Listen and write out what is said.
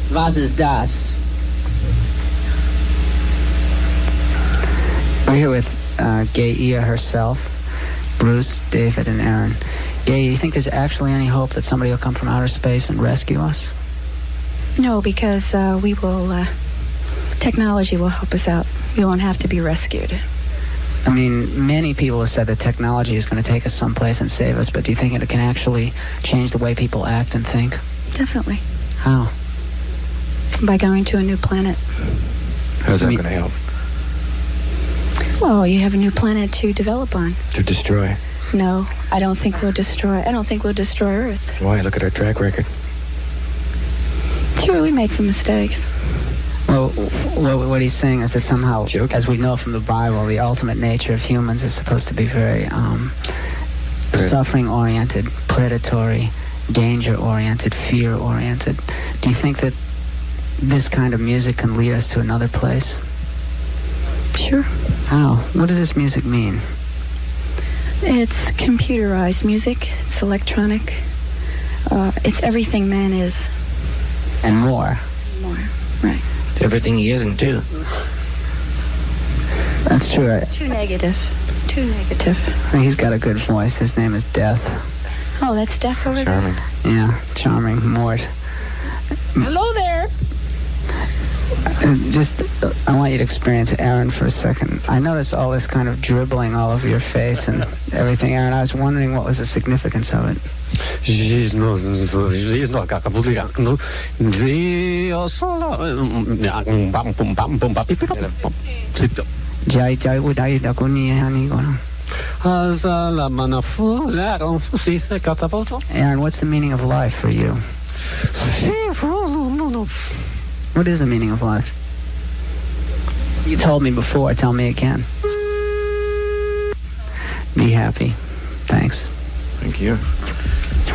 Was ist das? We're here with Gaia herself, Bruce, David, and Aaron. Gaia, you think there's actually any hope that somebody will come from outer space and rescue us? No, because we will... technology will help us out. We won't have to be rescued. I mean, many people have said that technology is going to take us someplace and save us, but do you think it can actually change the way people act and think? Definitely. How? By going to a new planet. How's that going to help? Well, you have a new planet to develop on. To destroy? No, I don't think we'll destroy Earth. Why? Look at our track record. Sure, we made some mistakes. Well, what he's saying is that somehow, as we know from the Bible, the ultimate nature of humans is supposed to be very suffering-oriented, predatory, danger-oriented, fear-oriented. Do you think that this kind of music can lead us to another place? Sure. How? What does this music mean? It's computerized music. It's electronic. It's everything man is. And more. More, right. It's everything he isn't, too. That's true. Right? Too negative. Too negative. He's got a good voice. His name is Death. Oh, that's Death over Charming. there? Yeah, charming. Mort. Hello there. I want you to experience Aaron for a second. I noticed all this kind of dribbling all over your face and everything, Aaron. I was wondering what was the significance of it. Aaron, what's the meaning of life for you? What is the meaning of life? You told me before. Tell me again. Be happy. Thanks. Thank you.